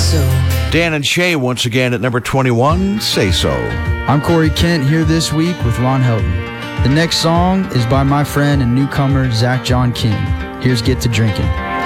So. Dan and Shay once again at number 21, Say So. I'm Corey Kent here this week with Ron Helton. The next song is by my friend and newcomer Zach John King. Here's Get to Drinking.